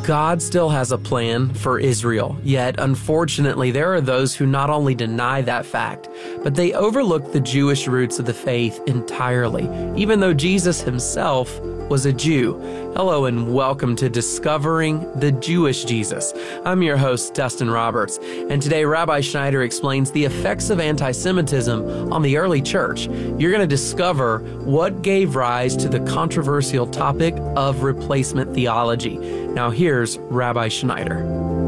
God still has a plan for Israel, yet unfortunately there are those who not only deny that fact, but they overlook the Jewish roots of the faith entirely, even though Jesus himself was a Jew. Hello and welcome to Discovering the Jewish Jesus. I'm your host, Dustin Roberts, and today Rabbi Schneider explains the effects of anti-Semitism on the early church. You're going to discover what gave rise to the controversial topic of replacement theology. Now here's Rabbi Schneider.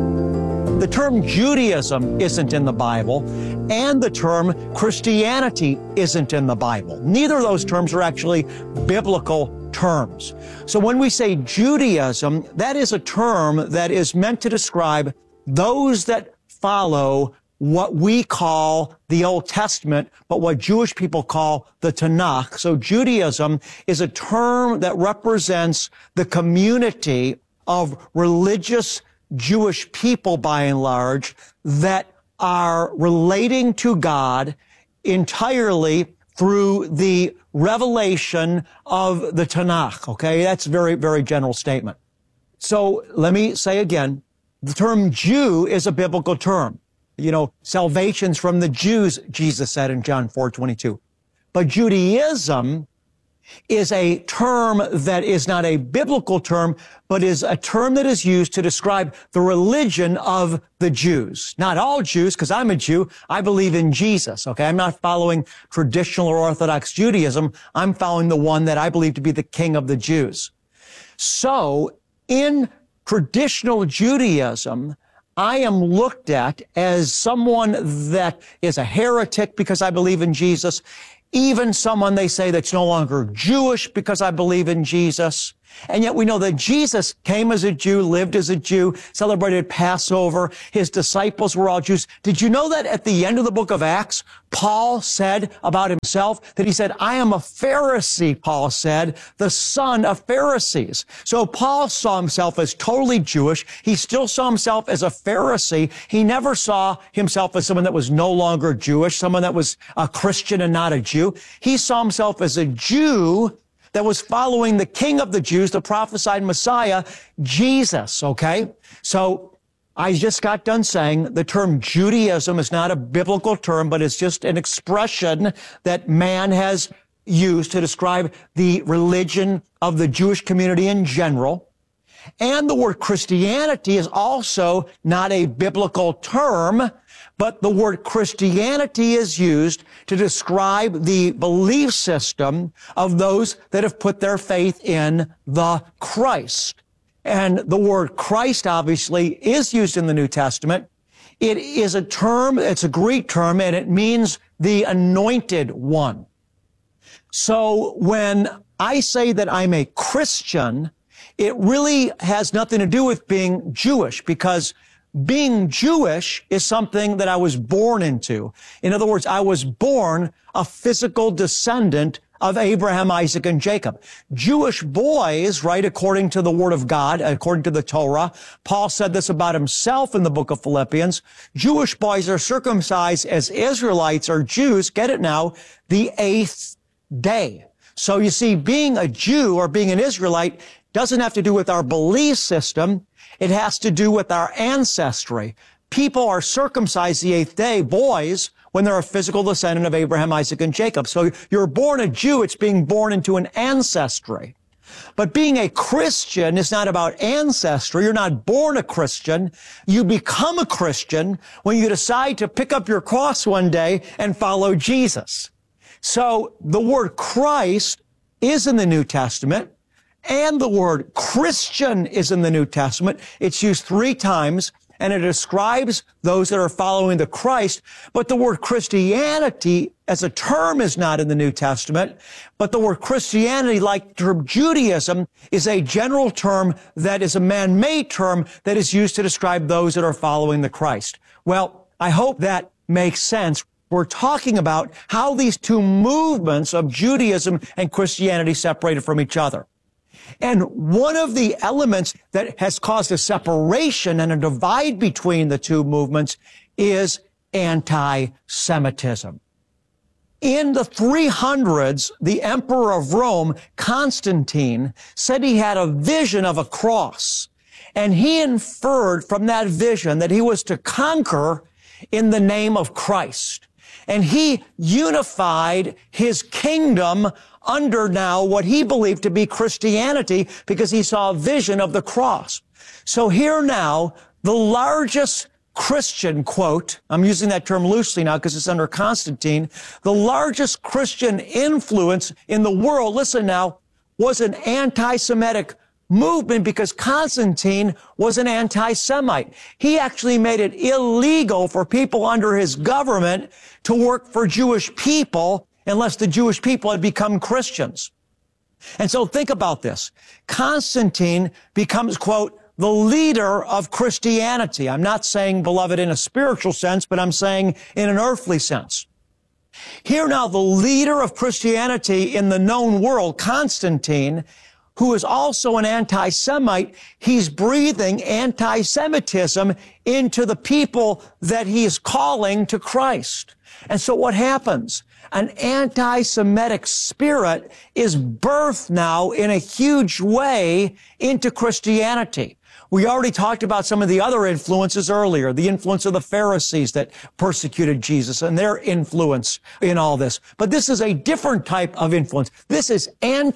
The term Judaism isn't in the Bible, and the term Christianity isn't in the Bible. Neither of those terms are actually biblical terms. So when we say Judaism, that is a term that is meant to describe those that follow what we call the Old Testament, but what Jewish people call the Tanakh. So Judaism is a term that represents the community of religious Jewish people, by and large, that are relating to God entirely through the revelation of the Tanakh, okay? That's a very, very general statement. So let me say again, the term Jew is a biblical term. You know, salvation's from the Jews, Jesus said in John 4:22. But Judaism is a term that is not a biblical term, but is a term that is used to describe the religion of the Jews. Not all Jews, because I'm a Jew. I believe in Jesus, okay? I'm not following traditional or Orthodox Judaism. I'm following the one that I believe to be the King of the Jews. So, in traditional Judaism, I am looked at as someone that is a heretic because I believe in Jesus, even someone they say that's no longer Jewish because I believe in Jesus. And yet we know that Jesus came as a Jew, lived as a Jew, celebrated Passover. His disciples were all Jews. Did you know that at the end of the book of Acts, Paul said about himself that he said, I am a Pharisee, Paul said, the son of Pharisees. So Paul saw himself as totally Jewish. He still saw himself as a Pharisee. He never saw himself as someone that was no longer Jewish, someone that was a Christian and not a Jew. He saw himself as a Jew that was following the King of the Jews, the prophesied Messiah, Jesus, okay? So I just got done saying the term Judaism is not a biblical term, but it's just an expression that man has used to describe the religion of the Jewish community in general. And the word Christianity is also not a biblical term, but the word Christianity is used to describe the belief system of those that have put their faith in the Christ. And the word Christ, obviously, is used in the New Testament. It is a term, it's a Greek term, and it means the anointed one. So when I say that I'm a Christian, it really has nothing to do with being Jewish, because being Jewish is something that I was born into. In other words, I was born a physical descendant of Abraham, Isaac, and Jacob. Jewish boys, right, according to the Word of God, according to the Torah, Paul said this about himself in the book of Philippians, Jewish boys are circumcised as Israelites or Jews, get it now, the 8th day. So you see, being a Jew or being an Israelite doesn't have to do with our belief system. It has to do with our ancestry. People are circumcised the 8th day, boys, when they're a physical descendant of Abraham, Isaac, and Jacob. So you're born a Jew, it's being born into an ancestry. But being a Christian is not about ancestry. You're not born a Christian. You become a Christian when you decide to pick up your cross one day and follow Jesus. So the word Christ is in the New Testament, and the word Christian is in the New Testament. It's used 3 times, and it describes those that are following the Christ. But the word Christianity as a term is not in the New Testament. But the word Christianity, like the term Judaism, is a general term that is a man-made term that is used to describe those that are following the Christ. Well, I hope that makes sense. We're talking about how these two movements of Judaism and Christianity separated from each other. And one of the elements that has caused a separation and a divide between the two movements is anti-Semitism. In the 300s, the Emperor of Rome, Constantine, said he had a vision of a cross. And he inferred from that vision that he was to conquer in the name of Christ. And he unified his kingdom under now what he believed to be Christianity because he saw a vision of the cross. So here now, the largest Christian, quote, I'm using that term loosely now because it's under Constantine, the largest Christian influence in the world, listen now, was an anti-Semitic movement because Constantine was an anti-Semite. He actually made it illegal for people under his government to work for Jewish people unless the Jewish people had become Christians. And so think about this. Constantine becomes, quote, the leader of Christianity. I'm not saying, beloved, in a spiritual sense, but I'm saying in an earthly sense. Here now, the leader of Christianity in the known world, Constantine, who is also an anti-Semite, he's breathing anti-Semitism into the people that he is calling to Christ. And so what happens? An anti-Semitic spirit is birthed now in a huge way into Christianity. We already talked about some of the other influences earlier, the influence of the Pharisees that persecuted Jesus and their influence in all this. But this is a different type of influence. This is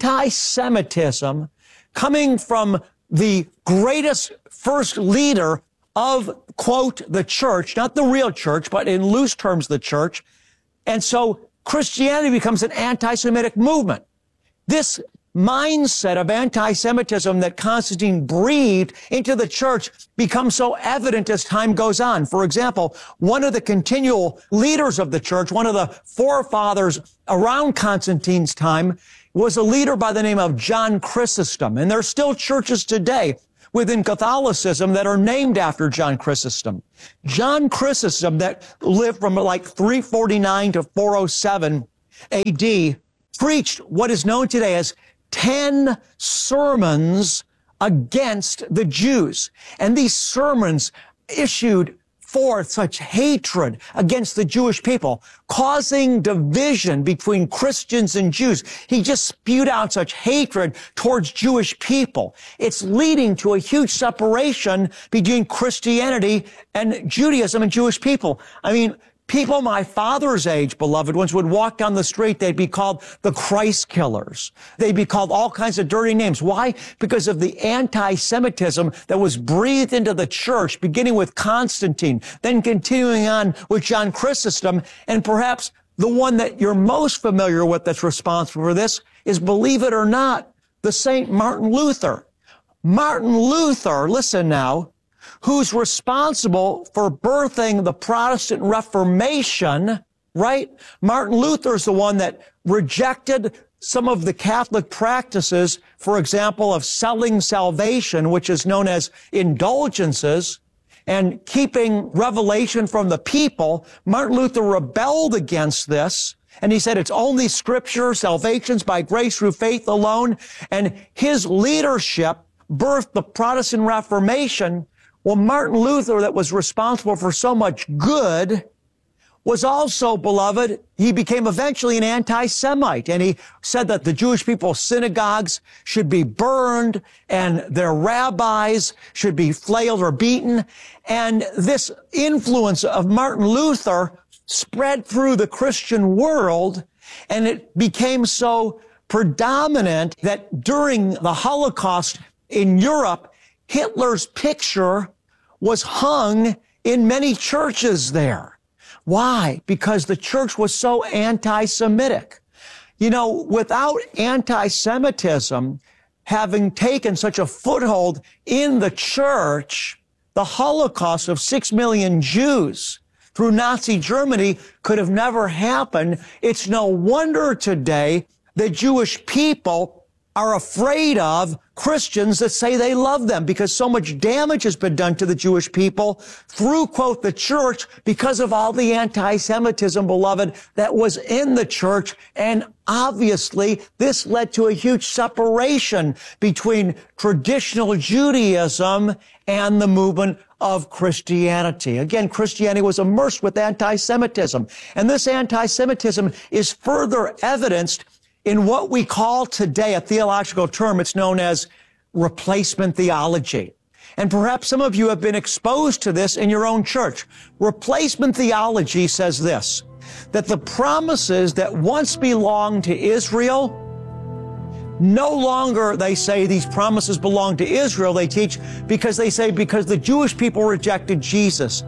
anti-Semitism coming from the greatest first leader of, quote, the church, not the real church, but in loose terms, the church. And so Christianity becomes an anti-Semitic movement. This mindset of anti-Semitism that Constantine breathed into the church becomes so evident as time goes on. For example, one of the continual leaders of the church, one of the forefathers around Constantine's time, was a leader by the name of John Chrysostom. And there are still churches today within Catholicism that are named after John Chrysostom. John Chrysostom, that lived from like 349 to 407 AD, preached what is known today as 10 sermons against the Jews. And these sermons issued forth such hatred against the Jewish people, causing division between Christians and Jews. He just spewed out such hatred towards Jewish people. It's leading to a huge separation between Christianity and Judaism and Jewish people. I mean, people my father's age, beloved ones, would walk down the street, they'd be called the Christ killers. They'd be called all kinds of dirty names. Why? Because of the anti-Semitism that was breathed into the church, beginning with Constantine, then continuing on with John Chrysostom, and perhaps the one that you're most familiar with that's responsible for this is, believe it or not, the Saint Martin Luther. Martin Luther, listen now, who's responsible for birthing the Protestant Reformation, right? Martin Luther is the one that rejected some of the Catholic practices, for example, of selling salvation, which is known as indulgences, and keeping revelation from the people. Martin Luther rebelled against this, and he said it's only Scripture, salvation's by grace through faith alone, and his leadership birthed the Protestant Reformation. Well, Martin Luther, that was responsible for so much good, was also, beloved, he became eventually an anti-Semite. And he said that the Jewish people's synagogues should be burned and their rabbis should be flailed or beaten. And this influence of Martin Luther spread through the Christian world, and it became so predominant that during the Holocaust in Europe, Hitler's picture was hung in many churches there. Why? Because the church was so anti-Semitic. You know, without anti-Semitism having taken such a foothold in the church, the Holocaust of 6 million Jews through Nazi Germany could have never happened. It's no wonder today the Jewish people are afraid of Christians that say they love them, because so much damage has been done to the Jewish people through, quote, the church, because of all the anti-Semitism, beloved, that was in the church. And obviously, this led to a huge separation between traditional Judaism and the movement of Christianity. Again, Christianity was immersed with anti-Semitism. And this anti-Semitism is further evidenced in what we call today a theological term. It's known as replacement theology. And perhaps some of you have been exposed to this in your own church. Replacement theology says this, that the promises that once belonged to Israel, no longer, they say, these promises belong to Israel, they teach, because they say because the Jewish people rejected Jesus.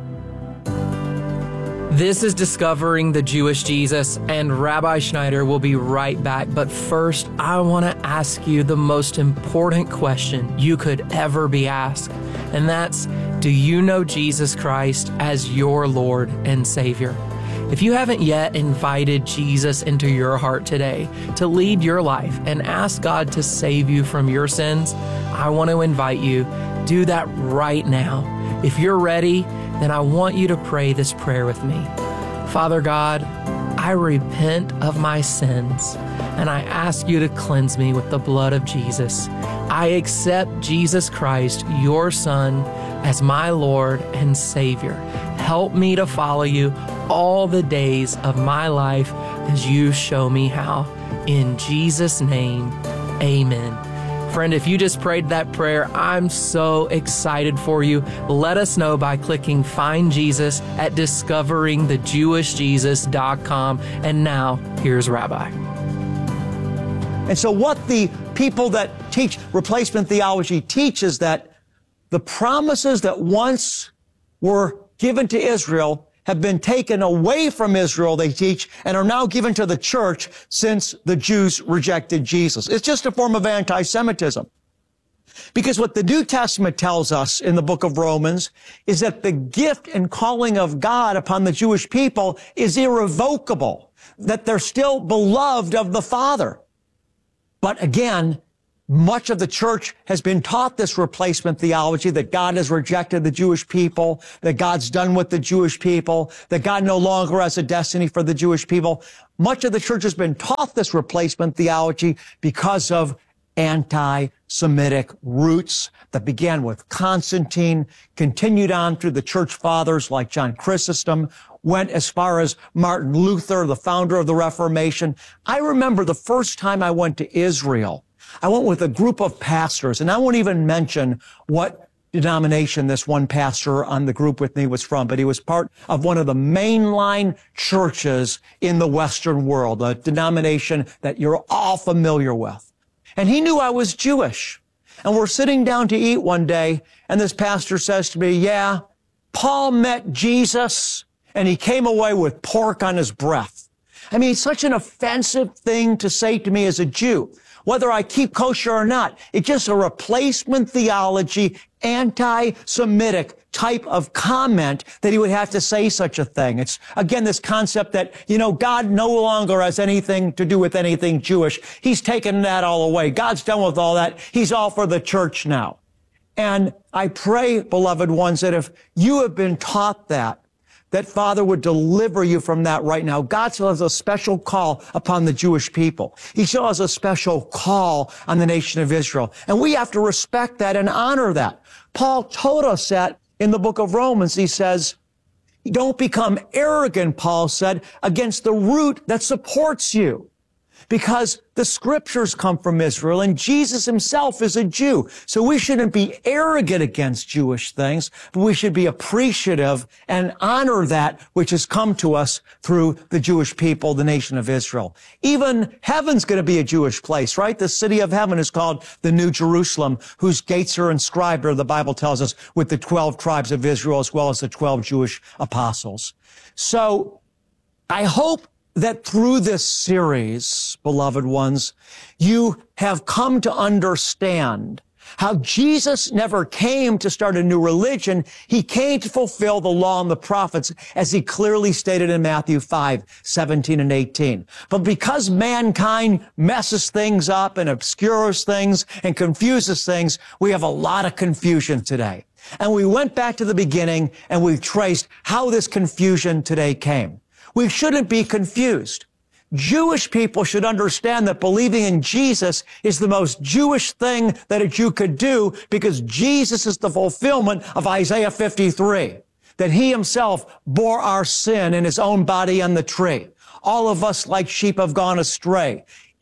This is Discovering the Jewish Jesus, and Rabbi Schneider will be right back. But first, I want to ask you the most important question you could ever be asked, and that's, do you know Jesus Christ as your Lord and Savior? If you haven't yet invited Jesus into your heart today to lead your life and ask God to save you from your sins, I want to invite you, do that right now. If you're ready, then I want you to pray this prayer with me. Father God, I repent of my sins, and I ask you to cleanse me with the blood of Jesus. I accept Jesus Christ, your Son, as my Lord and Savior. Help me to follow you all the days of my life as you show me how. In Jesus' name, amen. Friend, if you just prayed that prayer, I'm so excited for you. Let us know by clicking Find Jesus at discoveringthejewishjesus.com. And now, here's Rabbi. And so what the people that teach replacement theology teach is that the promises that once were given to Israel have been taken away from Israel, they teach, and are now given to the church since the Jews rejected Jesus. It's just a form of anti-Semitism. Because what the New Testament tells us in the book of Romans is that the gift and calling of God upon the Jewish people is irrevocable, that they're still beloved of the Father. But again, much of the church has been taught this replacement theology, that God has rejected the Jewish people, that God's done with the Jewish people, that God no longer has a destiny for the Jewish people. Much of the church has been taught this replacement theology because of anti-Semitic roots that began with Constantine, continued on through the church fathers like John Chrysostom, went as far as Martin Luther, the founder of the Reformation. I remember the first time I went to Israel, I went with a group of pastors, and I won't even mention what denomination this one pastor on the group with me was from, but he was part of one of the mainline churches in the Western world, a denomination that you're all familiar with. And he knew I was Jewish. And we're sitting down to eat one day, and this pastor says to me, yeah, Paul met Jesus, and he came away with pork on his breath. I mean, it's such an offensive thing to say to me as a Jew. Whether I keep kosher or not, it's just a replacement theology, anti-Semitic type of comment that he would have to say such a thing. It's, again, this concept that, God no longer has anything to do with anything Jewish. He's taken that all away. God's done with all that. He's all for the church now. And I pray, beloved ones, that if you have been taught that Father would deliver you from that right now. God still has a special call upon the Jewish people. He still has a special call on the nation of Israel. And we have to respect that and honor that. Paul told us that in the book of Romans. He says, don't become arrogant, Paul said, against the root that supports you. Because the scriptures come from Israel and Jesus himself is a Jew. So we shouldn't be arrogant against Jewish things, but we should be appreciative and honor that which has come to us through the Jewish people, the nation of Israel. Even heaven's going to be a Jewish place, right? The city of heaven is called the New Jerusalem, whose gates are inscribed, or the Bible tells us, with the 12 tribes of Israel as well as the 12 Jewish apostles. So I hope that through this series, beloved ones, you have come to understand how Jesus never came to start a new religion. He came to fulfill the law and the prophets, as he clearly stated in Matthew 5:17 and 18. But because mankind messes things up and obscures things and confuses things, we have a lot of confusion today. And we went back to the beginning and we've traced how this confusion today came. We shouldn't be confused. Jewish people should understand that believing in Jesus is the most Jewish thing that a Jew could do, because Jesus is the fulfillment of Isaiah 53, that he himself bore our sin in his own body on the tree. All of us like sheep have gone astray.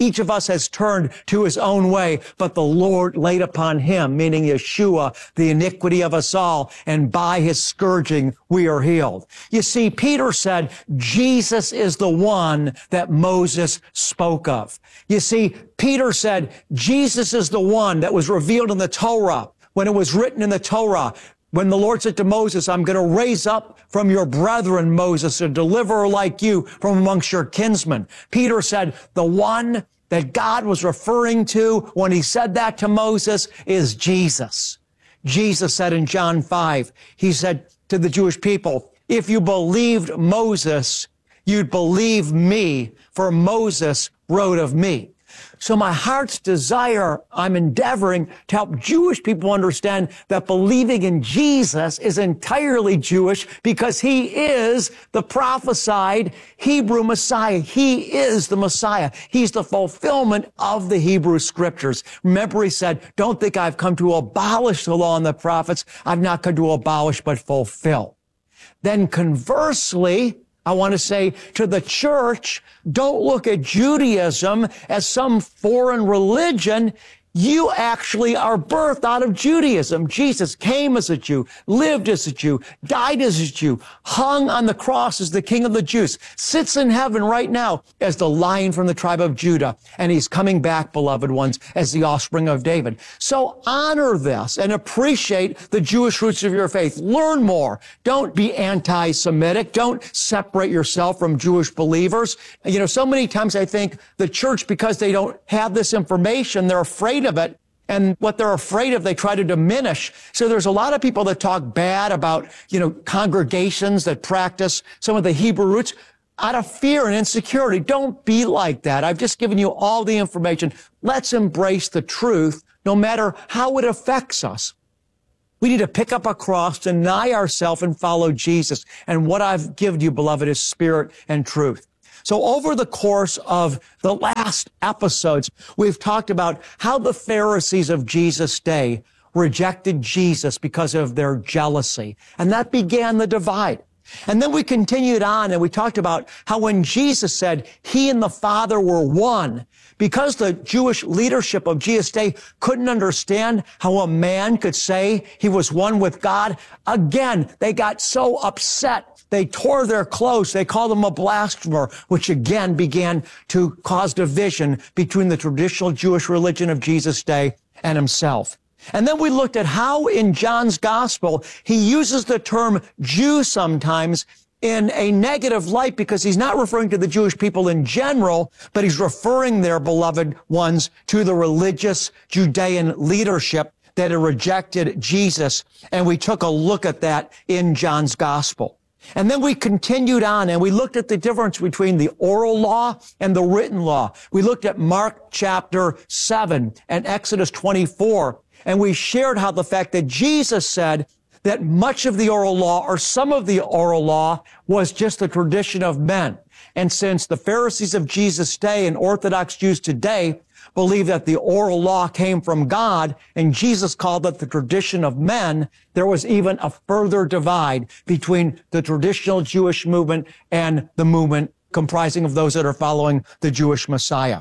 Each of us has turned to his own way, but the Lord laid upon him, meaning Yeshua, the iniquity of us all, and by his scourging we are healed. You see, Peter said, Jesus is the one that Moses spoke of. You see, Peter said, Jesus is the one that was revealed in the Torah, when it was written in the Torah. When the Lord said to Moses, I'm going to raise up from your brethren, Moses, a deliverer like you from amongst your kinsmen. Peter said, the one that God was referring to when he said that to Moses is Jesus. Jesus said in John 5, he said to the Jewish people, if you believed Moses, you'd believe me, for Moses wrote of me. So my heart's desire, I'm endeavoring to help Jewish people understand that believing in Jesus is entirely Jewish because he is the prophesied Hebrew Messiah. He is the Messiah. He's the fulfillment of the Hebrew Scriptures. Remember, he said, don't think I've come to abolish the law and the prophets. I've not come to abolish but fulfill. Then conversely, I want to say to the church, don't look at Judaism as some foreign religion. You actually are birthed out of Judaism. Jesus came as a Jew, lived as a Jew, died as a Jew, hung on the cross as the King of the Jews, sits in heaven right now as the Lion from the tribe of Judah, and he's coming back, beloved ones, as the offspring of David. So honor this and appreciate the Jewish roots of your faith. Learn more. Don't be anti-Semitic. Don't separate yourself from Jewish believers. You know, so many times I think the church, because they don't have this information, they're afraid of it. And what they're afraid of, they try to diminish. So there's a lot of people that talk bad about, congregations that practice some of the Hebrew roots out of fear and insecurity. Don't be like that. I've just given you all the information. Let's embrace the truth, no matter how it affects us. We need to pick up a cross, deny ourselves, and follow Jesus. And what I've given you, beloved, is spirit and truth. So over the course of the last episodes, we've talked about how the Pharisees of Jesus' day rejected Jesus because of their jealousy. And that began the divide. And then we continued on and we talked about how when Jesus said he and the Father were one, because the Jewish leadership of Jesus' day couldn't understand how a man could say he was one with God, again, they got so upset. They tore their clothes. They called him a blasphemer, which again began to cause division between the traditional Jewish religion of Jesus' day and himself. And then we looked at how in John's gospel, he uses the term Jew sometimes in a negative light because he's not referring to the Jewish people in general, but he's referring their beloved ones to the religious Judean leadership that had rejected Jesus. And we took a look at that in John's gospel. And then we continued on and we looked at the difference between the oral law and the written law. We looked at Mark chapter 7 and Exodus 24. And we shared how the fact that Jesus said that much of the oral law or some of the oral law was just the tradition of men. And since the Pharisees of Jesus' day and Orthodox Jews today believe that the oral law came from God and Jesus called it the tradition of men, there was even a further divide between the traditional Jewish movement and the movement comprising of those that are following the Jewish Messiah.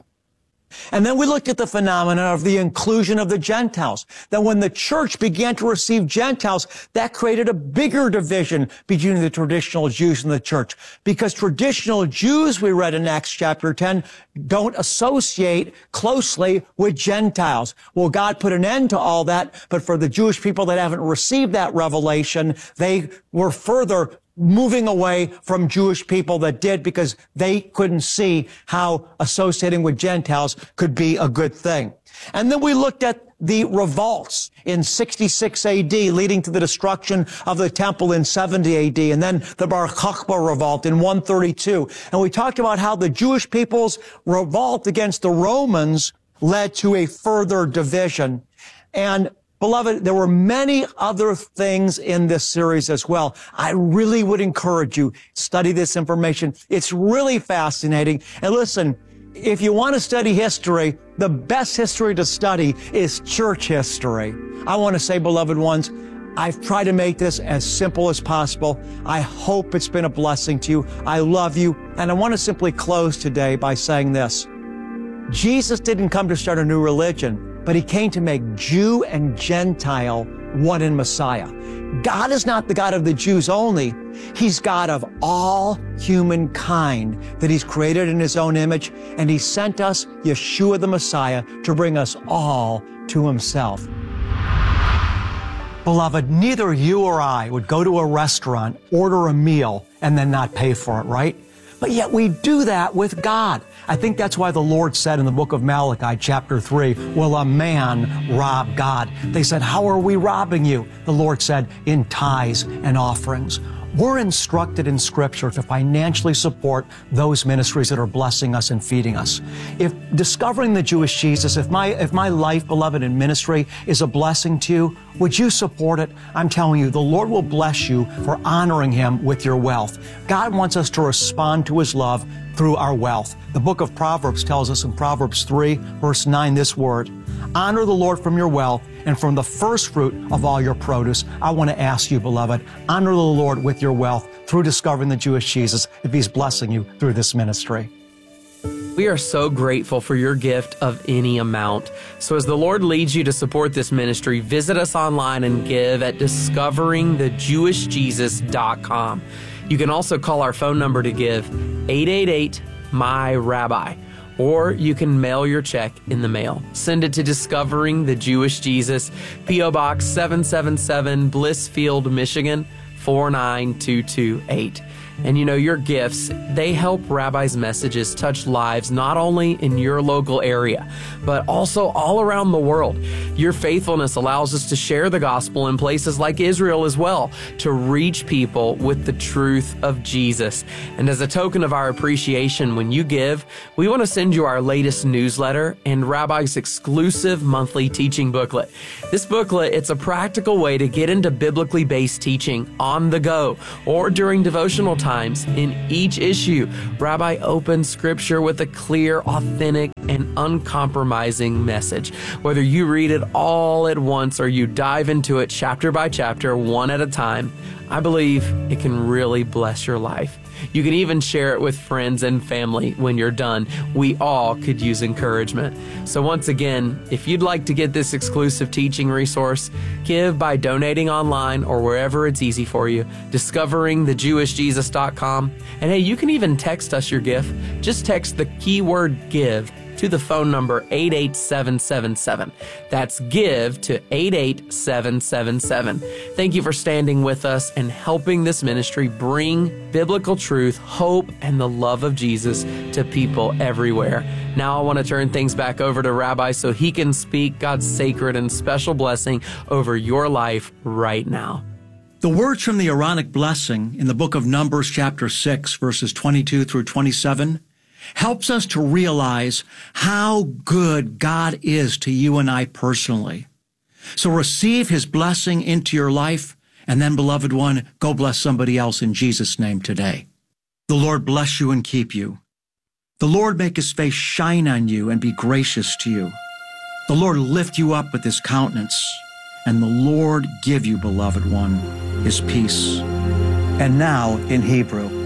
And then we looked at the phenomenon of the inclusion of the Gentiles. That when the church began to receive Gentiles, that created a bigger division between the traditional Jews and the church. Because traditional Jews, we read in Acts chapter 10, don't associate closely with Gentiles. Well, God put an end to all that, but for the Jewish people that haven't received that revelation, they were further moving away from Jewish people that did because they couldn't see how associating with Gentiles could be a good thing. And then we looked at the revolts in 66 AD, leading to the destruction of the temple in 70 AD, and then the Bar Kokhba revolt in 132. And we talked about how the Jewish people's revolt against the Romans led to a further division. And beloved, there were many other things in this series as well. I really would encourage you, study this information. It's really fascinating. And listen, if you want to study history, the best history to study is church history. I want to say, beloved ones, I've tried to make this as simple as possible. I hope it's been a blessing to you. I love you. And I want to simply close today by saying this. Jesus didn't come to start a new religion, but he came to make Jew and Gentile one in Messiah. God is not the God of the Jews only. He's God of all humankind that he's created in his own image, and he sent us, Yeshua the Messiah, to bring us all to himself. Beloved, neither you or I would go to a restaurant, order a meal, and then not pay for it, right? But yet we do that with God. I think that's why the Lord said in the book of Malachi, chapter 3, will a man rob God? They said, how are we robbing you? The Lord said, in tithes and offerings. We're instructed in Scripture to financially support those ministries that are blessing us and feeding us. If discovering the Jewish Jesus, if my life, beloved, in ministry is a blessing to you, would you support it? I'm telling you, the Lord will bless you for honoring him with your wealth. God wants us to respond to his love through our wealth. The book of Proverbs tells us in Proverbs 3, verse 9, this word, honor the Lord from your wealth and from the first fruit of all your produce. I want to ask you, beloved, honor the Lord with your wealth through discovering the Jewish Jesus if he's blessing you through this ministry. We are so grateful for your gift of any amount. So as the Lord leads you to support this ministry, visit us online and give at discoveringthejewishjesus.com. You can also call our phone number to give, 888-MY-RABBI. Or you can mail your check in the mail. Send it to Discovering the Jewish Jesus, P.O. Box 777, Blissfield, Michigan, 49228. And you know, your gifts, they help Rabbi's messages touch lives not only in your local area, but also all around the world. Your faithfulness allows us to share the gospel in places like Israel as well, to reach people with the truth of Jesus. And as a token of our appreciation, when you give, we want to send you our latest newsletter and Rabbi's exclusive monthly teaching booklet. This booklet, it's a practical way to get into biblically based teaching on the go or during devotional times. In each issue, Rabbi opens Scripture with a clear, authentic, and uncompromising message. Whether you read it all at once or you dive into it chapter by chapter, one at a time, I believe it can really bless your life. You can even share it with friends and family when you're done. We all could use encouragement. So once again, if you'd like to get this exclusive teaching resource, give by donating online or wherever it's easy for you, discoveringthejewishjesus.com. And hey, you can even text us your gift. Just text the keyword give to the phone number 88777. That's give to 88777. Thank you for standing with us and helping this ministry bring biblical truth, hope, and the love of Jesus to people everywhere. Now I want to turn things back over to Rabbi so he can speak God's sacred and special blessing over your life right now. The words from the Aaronic blessing in the book of Numbers chapter 6, verses 22 through 27, helps us to realize how good God is to you and I personally. So receive his blessing into your life, and then, beloved one, go bless somebody else in Jesus' name today. The Lord bless you and keep you. The Lord make his face shine on you and be gracious to you. The Lord lift you up with his countenance, and the Lord give you, beloved one, his peace. And now in Hebrew.